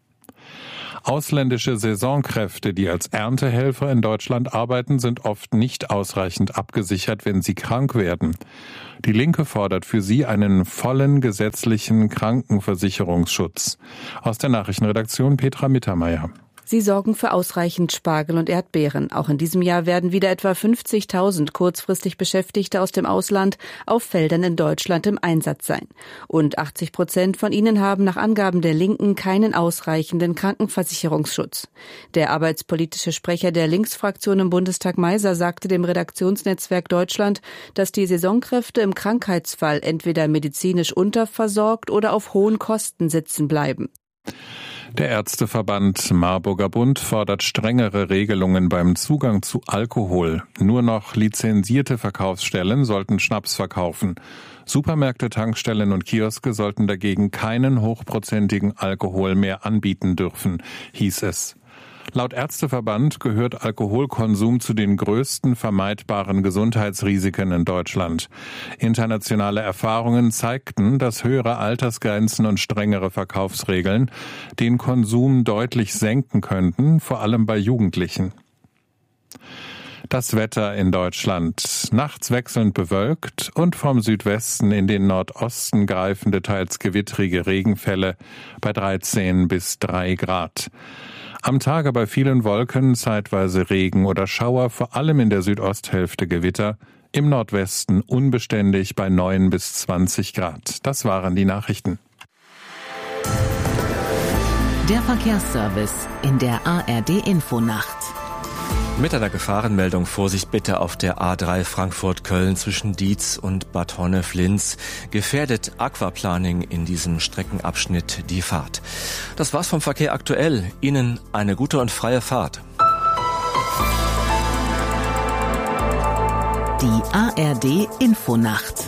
Ausländische Saisonkräfte, die als Erntehelfer in Deutschland arbeiten, sind oft nicht ausreichend abgesichert, wenn sie krank werden. Die Linke fordert für sie einen vollen gesetzlichen Krankenversicherungsschutz. Aus der Nachrichtenredaktion Petra Mittermeier. Sie sorgen für ausreichend Spargel und Erdbeeren. Auch in diesem Jahr werden wieder etwa 50.000 kurzfristig Beschäftigte aus dem Ausland auf Feldern in Deutschland im Einsatz sein. Und 80% von ihnen haben nach Angaben der Linken keinen ausreichenden Krankenversicherungsschutz. Der arbeitspolitische Sprecher der Linksfraktion im Bundestag Meiser sagte dem Redaktionsnetzwerk Deutschland, dass die Saisonkräfte im Krankheitsfall entweder medizinisch unterversorgt oder auf hohen Kosten sitzen bleiben. Der Ärzteverband Marburger Bund fordert strengere Regelungen beim Zugang zu Alkohol. Nur noch lizenzierte Verkaufsstellen sollten Schnaps verkaufen. Supermärkte, Tankstellen und Kioske sollten dagegen keinen hochprozentigen Alkohol mehr anbieten dürfen, hieß es. Laut Ärzteverband gehört Alkoholkonsum zu den größten vermeidbaren Gesundheitsrisiken in Deutschland. Internationale Erfahrungen zeigten, dass höhere Altersgrenzen und strengere Verkaufsregeln den Konsum deutlich senken könnten, vor allem bei Jugendlichen. Das Wetter in Deutschland. Nachts wechselnd bewölkt und vom Südwesten in den Nordosten greifende, teils gewittrige Regenfälle bei 13 bis 3 Grad. Am Tage bei vielen Wolken, zeitweise Regen oder Schauer, vor allem in der Südosthälfte Gewitter, im Nordwesten unbeständig bei 9 bis 20 Grad. Das waren die Nachrichten. Der Verkehrsservice in der ARD-Infonacht. Mit einer Gefahrenmeldung: Vorsicht bitte auf der A3 Frankfurt-Köln zwischen Dietz und Bad Honnef-Linz. Gefährdet Aquaplaning in diesem Streckenabschnitt die Fahrt. Das war's vom Verkehr aktuell. Ihnen eine gute und freie Fahrt. Die ARD-Infonacht.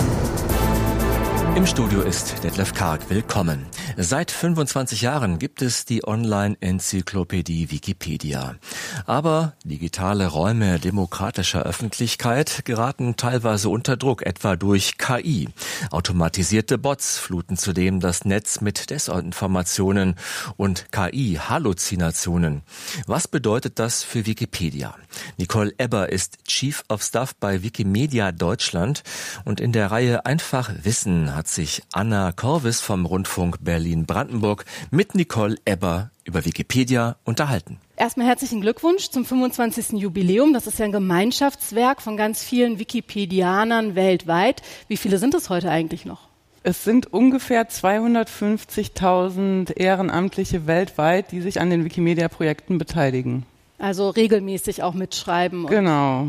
Im Studio ist Detlef Karg. Willkommen. Seit 25 Jahren gibt es die Online-Enzyklopädie Wikipedia. Aber digitale Räume demokratischer Öffentlichkeit geraten teilweise unter Druck, etwa durch KI. Automatisierte Bots fluten zudem das Netz mit Desinformationen und KI-Halluzinationen. Was bedeutet das für Wikipedia? Nicole Ebber ist Chief of Staff bei Wikimedia Deutschland und in der Reihe Einfach Wissen hat sich Anna Korvis vom Rundfunk Berlin-Brandenburg mit Nicole Ebber über Wikipedia unterhalten. Erstmal herzlichen Glückwunsch zum 25. Jubiläum. Das ist ja ein Gemeinschaftswerk von ganz vielen Wikipedianern weltweit. Wie viele sind es heute eigentlich noch? Es sind ungefähr 250.000 Ehrenamtliche weltweit, die sich an den Wikimedia-Projekten beteiligen. Also regelmäßig auch mitschreiben. Genau.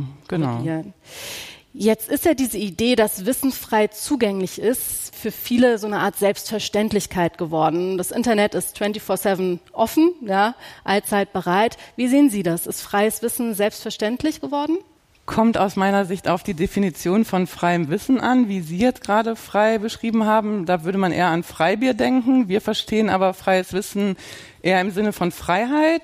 Jetzt ist ja diese Idee, dass Wissen frei zugänglich ist, für viele so eine Art Selbstverständlichkeit geworden. Das Internet ist 24/7 offen, ja, allzeit bereit. Wie sehen Sie das? Ist freies Wissen selbstverständlich geworden? Kommt aus meiner Sicht auf die Definition von freiem Wissen an, wie Sie jetzt gerade frei beschrieben haben. Da würde man eher an Freibier denken. Wir verstehen aber freies Wissen eher im Sinne von Freiheit.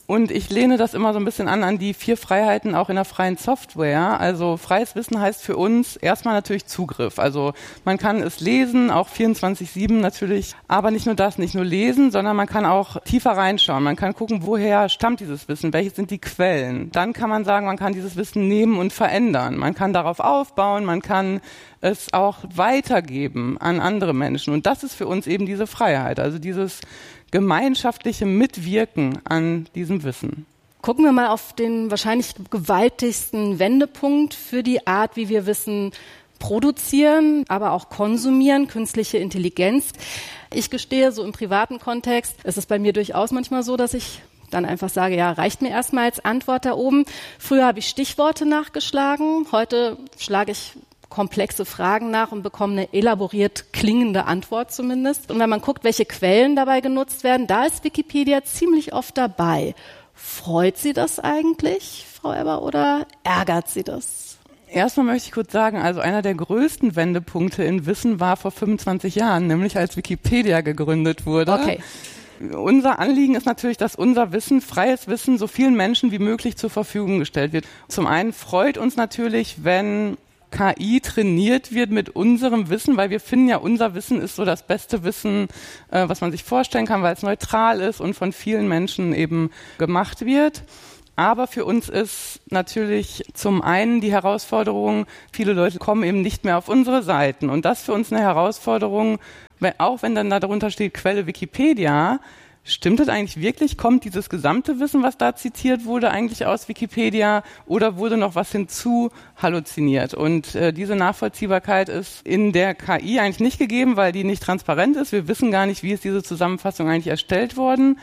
Und ich lehne das immer so ein bisschen an die 4 Freiheiten auch in der freien Software. Also freies Wissen heißt für uns erstmal natürlich Zugriff. Also man kann es lesen, auch 24/7 natürlich. Aber nicht nur das, nicht nur lesen, sondern man kann auch tiefer reinschauen. Man kann gucken, woher stammt dieses Wissen, welche sind die Quellen. Dann kann man sagen, man kann dieses Wissen nehmen und verändern. Man kann darauf aufbauen, man kann es auch weitergeben an andere Menschen. Und das ist für uns eben diese Freiheit, also dieses gemeinschaftliche Mitwirken an diesem Wissen. Gucken wir mal auf den wahrscheinlich gewaltigsten Wendepunkt für die Art, wie wir Wissen produzieren, aber auch konsumieren, künstliche Intelligenz. Ich gestehe, so im privaten Kontext ist es bei mir durchaus manchmal so, dass ich dann einfach sage, ja, reicht mir erstmal als Antwort da oben. Früher habe ich Stichworte nachgeschlagen, heute schlage ich komplexe Fragen nach und bekomme eine elaboriert klingende Antwort zumindest. Und wenn man guckt, welche Quellen dabei genutzt werden, da ist Wikipedia ziemlich oft dabei. Freut Sie das eigentlich, Frau Eber, oder ärgert Sie das? Erstmal möchte ich kurz sagen, also einer der größten Wendepunkte in Wissen war vor 25 Jahren, nämlich als Wikipedia gegründet wurde. Okay. Unser Anliegen ist natürlich, dass unser Wissen, freies Wissen, so vielen Menschen wie möglich zur Verfügung gestellt wird. Zum einen freut uns natürlich, wenn KI trainiert wird mit unserem Wissen, weil wir finden ja, unser Wissen ist so das beste Wissen, was man sich vorstellen kann, weil es neutral ist und von vielen Menschen eben gemacht wird. Aber für uns ist natürlich zum einen die Herausforderung, viele Leute kommen eben nicht mehr auf unsere Seiten. Und das ist für uns eine Herausforderung, auch wenn dann da darunter steht Quelle Wikipedia. Stimmt das eigentlich wirklich? Kommt dieses gesamte Wissen, was da zitiert wurde, eigentlich aus Wikipedia oder wurde noch was hinzu halluziniert? Und diese Nachvollziehbarkeit ist in der KI eigentlich nicht gegeben, weil die nicht transparent ist. Wir wissen gar nicht, wie ist diese Zusammenfassung eigentlich erstellt worden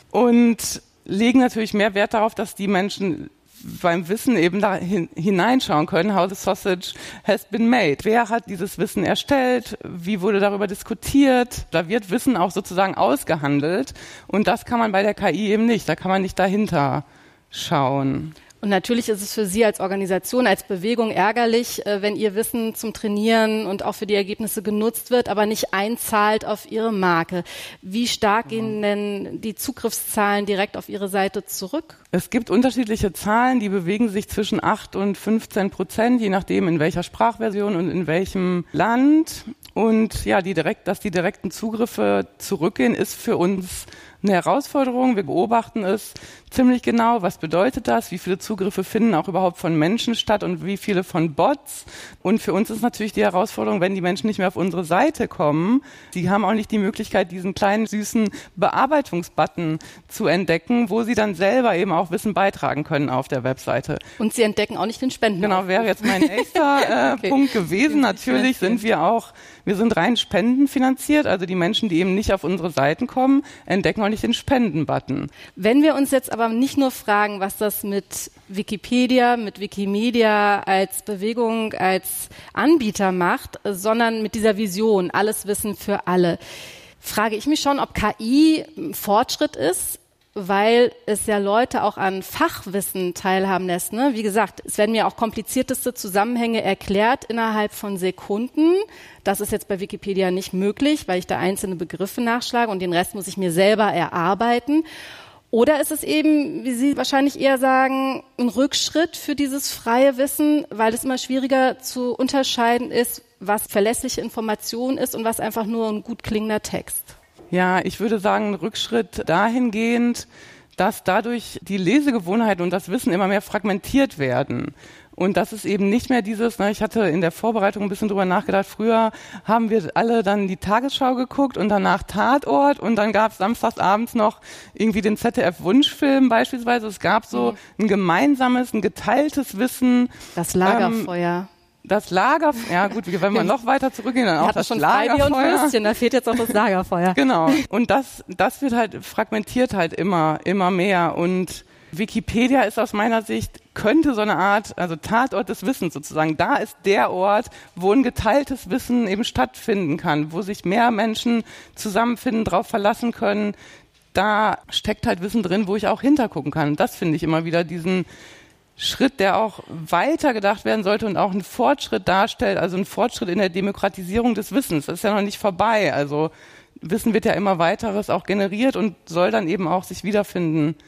und legen natürlich mehr Wert darauf, dass die Menschen beim Wissen eben da hineinschauen können, how the sausage has been made. Wer hat dieses Wissen erstellt? Wie wurde darüber diskutiert? Da wird Wissen auch sozusagen ausgehandelt und das kann man bei der KI eben nicht. Da kann man nicht dahinter schauen. Und natürlich ist es für Sie als Organisation, als Bewegung ärgerlich, wenn Ihr Wissen zum Trainieren und auch für die Ergebnisse genutzt wird, aber nicht einzahlt auf Ihre Marke. Wie stark gehen denn die Zugriffszahlen direkt auf Ihre Seite zurück? Es gibt unterschiedliche Zahlen, die bewegen sich zwischen 8 und 15%, je nachdem in welcher Sprachversion und in welchem Land. Und ja, dass die direkten Zugriffe zurückgehen, ist für uns eine Herausforderung. Wir beobachten es ziemlich genau. Was bedeutet das? Wie viele Zugriffe finden auch überhaupt von Menschen statt und wie viele von Bots? Und für uns ist natürlich die Herausforderung, wenn die Menschen nicht mehr auf unsere Seite kommen, die haben auch nicht die Möglichkeit, diesen kleinen, süßen Bearbeitungsbutton zu entdecken, wo sie dann selber eben auch Wissen beitragen können auf der Webseite. Und Sie entdecken auch nicht den Spenden. Genau, wäre jetzt mein nächster Punkt gewesen. Natürlich sind wir sind rein spendenfinanziert, also die Menschen, die eben nicht auf unsere Seiten kommen, entdecken auch nicht den Spenden-Button. Wenn wir uns jetzt aber nicht nur fragen, was das mit Wikipedia, mit Wikimedia als Bewegung, als Anbieter macht, sondern mit dieser Vision, alles Wissen für alle, frage ich mich schon, ob KI Fortschritt ist, weil es ja Leute auch an Fachwissen teilhaben lässt. Ne? Wie gesagt, es werden mir auch komplizierteste Zusammenhänge erklärt innerhalb von Sekunden. Das ist jetzt bei Wikipedia nicht möglich, weil ich da einzelne Begriffe nachschlage und den Rest muss ich mir selber erarbeiten. Oder ist es eben, wie Sie wahrscheinlich eher sagen, ein Rückschritt für dieses freie Wissen, weil es immer schwieriger zu unterscheiden ist, was verlässliche Information ist und was einfach nur ein gut klingender Text? Ja, ich würde sagen, ein Rückschritt dahingehend, dass dadurch die Lesegewohnheiten und das Wissen immer mehr fragmentiert werden. Und das ist eben nicht mehr dieses, ich hatte in der Vorbereitung ein bisschen drüber nachgedacht, früher haben wir alle dann die Tagesschau geguckt und danach Tatort und dann gab es samstagsabends noch irgendwie den ZDF-Wunschfilm beispielsweise. Es gab so ein gemeinsames, ein geteiltes Wissen. Das Lagerfeuer. Ja gut, wenn wir noch weiter zurückgehen, dann auch das schon Lagerfeuer. Und Würstchen, da fehlt jetzt auch das Lagerfeuer. Genau. Und das wird halt fragmentiert halt immer mehr. Und Wikipedia ist aus meiner Sicht, könnte so eine Art, also Tatort des Wissens sozusagen. Da ist der Ort, wo ein geteiltes Wissen eben stattfinden kann, wo sich mehr Menschen zusammenfinden, drauf verlassen können. Da steckt halt Wissen drin, wo ich auch hintergucken kann. Und das finde ich immer wieder diesen Schritt, der auch weiter gedacht werden sollte und auch einen Fortschritt darstellt, also einen Fortschritt in der Demokratisierung des Wissens. Das ist ja noch nicht vorbei. Also Wissen wird ja immer weiteres auch generiert und soll dann eben auch sich wiederfinden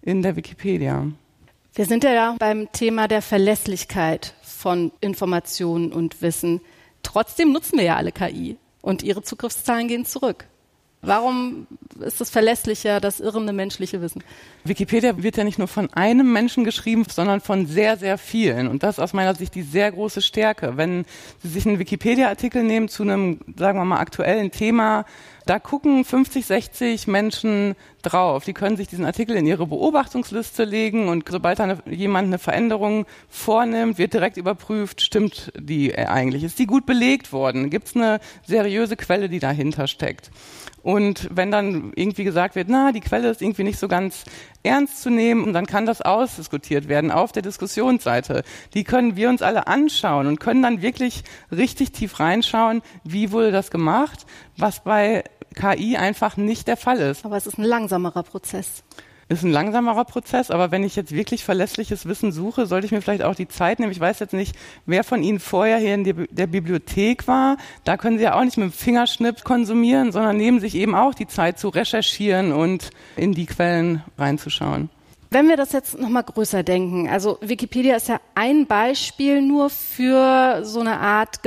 in der Wikipedia. Wir sind ja beim Thema der Verlässlichkeit von Informationen und Wissen. Trotzdem nutzen wir ja alle KI und ihre Zugriffszahlen gehen zurück. Warum ist es verlässlicher, das irrende menschliche Wissen? Wikipedia wird ja nicht nur von einem Menschen geschrieben, sondern von sehr, sehr vielen. Und das ist aus meiner Sicht die sehr große Stärke. Wenn Sie sich einen Wikipedia-Artikel nehmen zu einem, sagen wir mal, aktuellen Thema, da gucken 50, 60 Menschen drauf. Die können sich diesen Artikel in ihre Beobachtungsliste legen und sobald da jemand eine Veränderung vornimmt, wird direkt überprüft, stimmt die eigentlich? Ist die gut belegt worden? Gibt es eine seriöse Quelle, die dahinter steckt? Und wenn dann irgendwie gesagt wird, die Quelle ist irgendwie nicht so ganz ernst zu nehmen, dann kann das ausdiskutiert werden auf der Diskussionsseite. Die können wir uns alle anschauen und können dann wirklich richtig tief reinschauen, wie wurde das gemacht, was bei KI einfach nicht der Fall ist. Aber es ist ein langsamerer Prozess. Ist ein langsamerer Prozess, aber wenn ich jetzt wirklich verlässliches Wissen suche, sollte ich mir vielleicht auch die Zeit nehmen. Ich weiß jetzt nicht, wer von Ihnen vorher hier in der Bibliothek war. Da können Sie ja auch nicht mit dem Fingerschnipp konsumieren, sondern nehmen sich eben auch die Zeit zu recherchieren und in die Quellen reinzuschauen. Wenn wir das jetzt nochmal größer denken, also Wikipedia ist ja ein Beispiel nur für so eine Art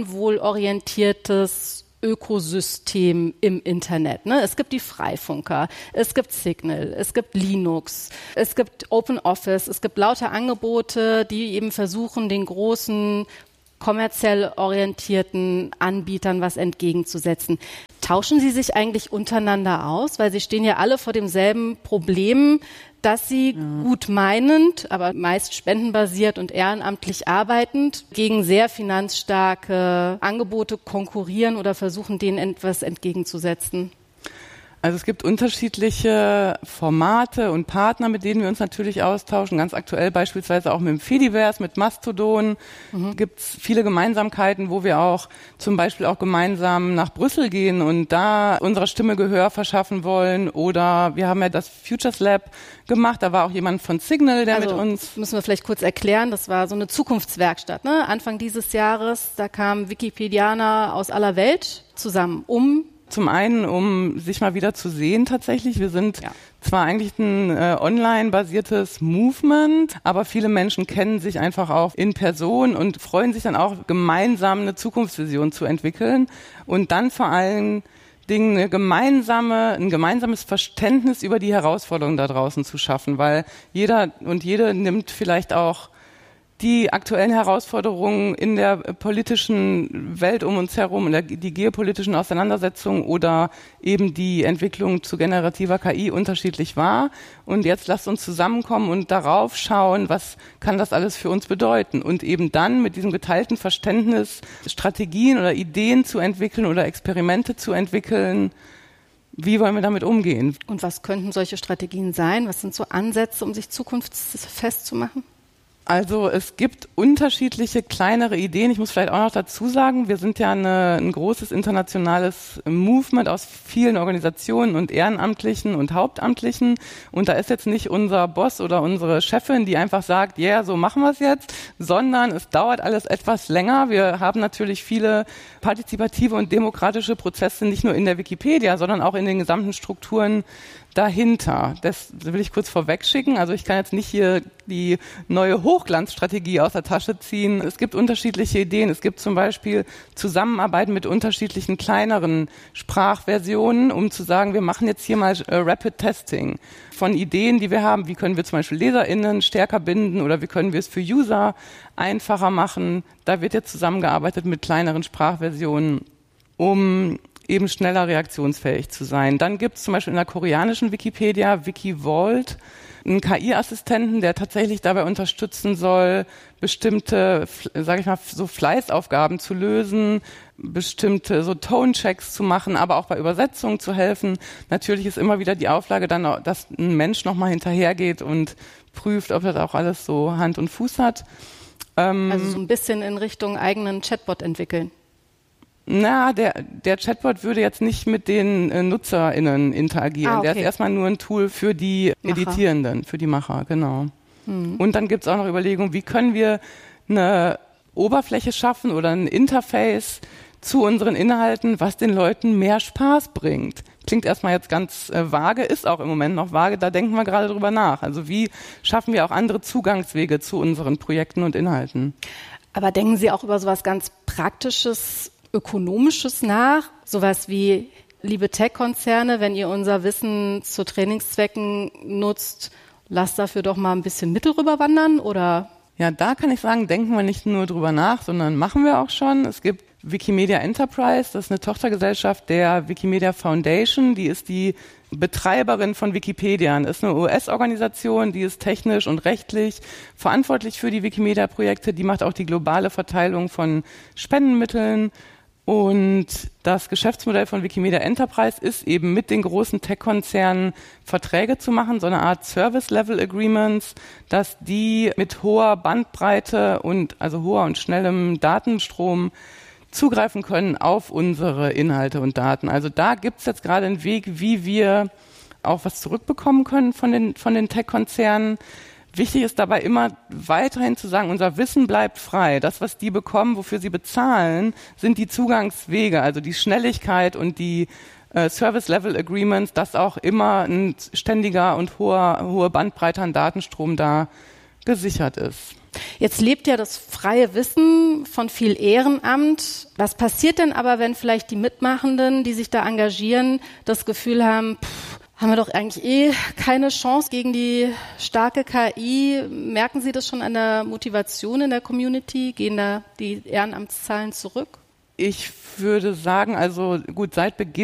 gemeinwohlorientiertes Ökosystem im Internet. Ne? Es gibt die Freifunker, es gibt Signal, es gibt Linux, es gibt OpenOffice, es gibt lauter Angebote, die eben versuchen, den großen kommerziell orientierten Anbietern was entgegenzusetzen. Tauschen Sie sich eigentlich untereinander aus? Weil Sie stehen ja alle vor demselben Problem, dass Sie gut meinend, aber meist spendenbasiert und ehrenamtlich arbeitend gegen sehr finanzstarke Angebote konkurrieren oder versuchen, denen etwas entgegenzusetzen. Also es gibt unterschiedliche Formate und Partner, mit denen wir uns natürlich austauschen. Ganz aktuell beispielsweise auch mit dem Fediverse, mit Mastodon gibt es viele Gemeinsamkeiten, wo wir auch zum Beispiel auch gemeinsam nach Brüssel gehen und da unserer Stimme Gehör verschaffen wollen. Oder wir haben ja das Futures Lab gemacht, da war auch jemand von Signal, der mit uns... Müssen wir vielleicht kurz erklären, das war so eine Zukunftswerkstatt. Ne? Anfang dieses Jahres, da kamen Wikipedianer aus aller Welt zusammen, Zum einen, um sich mal wieder zu sehen tatsächlich. Wir sind zwar eigentlich ein online-basiertes Movement, aber viele Menschen kennen sich einfach auch in Person und freuen sich dann auch, gemeinsam eine Zukunftsvision zu entwickeln und dann vor allen Dingen ein gemeinsames Verständnis über die Herausforderungen da draußen zu schaffen, weil jeder und jede nimmt vielleicht auch die aktuellen Herausforderungen in der politischen Welt um uns herum, die geopolitischen Auseinandersetzungen oder eben die Entwicklung zu generativer KI unterschiedlich wahr. Und jetzt lasst uns zusammenkommen und darauf schauen, was kann das alles für uns bedeuten. Und eben dann mit diesem geteilten Verständnis Strategien oder Ideen zu entwickeln oder Experimente zu entwickeln. Wie wollen wir damit umgehen? Und was könnten solche Strategien sein? Was sind so Ansätze, um sich zukunftsfest zu machen? Also es gibt unterschiedliche kleinere Ideen. Ich muss vielleicht auch noch dazu sagen, wir sind ja ein großes internationales Movement aus vielen Organisationen und Ehrenamtlichen und Hauptamtlichen. Und da ist jetzt nicht unser Boss oder unsere Chefin, die einfach sagt, so machen wir es jetzt, sondern es dauert alles etwas länger. Wir haben natürlich viele partizipative und demokratische Prozesse, nicht nur in der Wikipedia, sondern auch in den gesamten Strukturen dahinter. Das will ich kurz vorwegschicken. Also ich kann jetzt nicht hier die neue Hochglanzstrategie aus der Tasche ziehen. Es gibt unterschiedliche Ideen. Es gibt zum Beispiel Zusammenarbeiten mit unterschiedlichen kleineren Sprachversionen, um zu sagen, wir machen jetzt hier mal Rapid Testing von Ideen, die wir haben. Wie können wir zum Beispiel LeserInnen stärker binden oder wie können wir es für User einfacher machen? Da wird jetzt zusammengearbeitet mit kleineren Sprachversionen, um eben schneller reaktionsfähig zu sein. Dann gibt es zum Beispiel in der koreanischen Wikipedia Wikivault einen KI-Assistenten, der tatsächlich dabei unterstützen soll, bestimmte, sage ich mal, so Fleißaufgaben zu lösen, bestimmte so Tone-Checks zu machen, aber auch bei Übersetzungen zu helfen. Natürlich ist immer wieder die Auflage dann, dass ein Mensch nochmal hinterhergeht und prüft, ob das auch alles so Hand und Fuß hat. Also so ein bisschen in Richtung eigenen Chatbot entwickeln. Der Chatbot würde jetzt nicht mit den NutzerInnen interagieren. Der ist erstmal nur ein Tool für die Editierenden, für die Macher, genau. Und dann gibt es auch noch Überlegungen, wie können wir eine Oberfläche schaffen oder ein Interface, zu unseren Inhalten, was den Leuten mehr Spaß bringt. Klingt erstmal jetzt ganz vage, ist auch im Moment noch vage, da denken wir gerade drüber nach. Also wie schaffen wir auch andere Zugangswege zu unseren Projekten und Inhalten? Aber denken Sie auch über sowas ganz Praktisches, Ökonomisches nach? Sowas wie, liebe Tech-Konzerne, wenn ihr unser Wissen zu Trainingszwecken nutzt, lasst dafür doch mal ein bisschen Mittel rüberwandern, oder? Ja, da kann ich sagen, denken wir nicht nur drüber nach, sondern machen wir auch schon. Es gibt Wikimedia Enterprise, das ist eine Tochtergesellschaft der Wikimedia Foundation, die ist die Betreiberin von Wikipedia. Das ist eine US-Organisation, die ist technisch und rechtlich verantwortlich für die Wikimedia-Projekte, die macht auch die globale Verteilung von Spendenmitteln. Und das Geschäftsmodell von Wikimedia Enterprise ist eben mit den großen Tech-Konzernen Verträge zu machen, so eine Art Service-Level-Agreements, dass die mit hoher Bandbreite und also hoher und schnellem Datenstrom zugreifen können auf unsere Inhalte und Daten. Also da gibt's jetzt gerade einen Weg, wie wir auch was zurückbekommen können von den Tech-Konzernen. Wichtig ist dabei immer weiterhin zu sagen, unser Wissen bleibt frei. Das, was die bekommen, wofür sie bezahlen, sind die Zugangswege, also die Schnelligkeit und die Service-Level-Agreements, dass auch immer ein ständiger und hohe Bandbreite an Datenstrom da gesichert ist. Jetzt lebt ja das freie Wissen von viel Ehrenamt. Was passiert denn aber, wenn vielleicht die Mitmachenden, die sich da engagieren, das Gefühl haben, haben wir doch eigentlich keine Chance gegen die starke KI? Merken Sie das schon an der Motivation in der Community? Gehen da die Ehrenamtszahlen zurück? Ich würde sagen, also gut, seit Beginn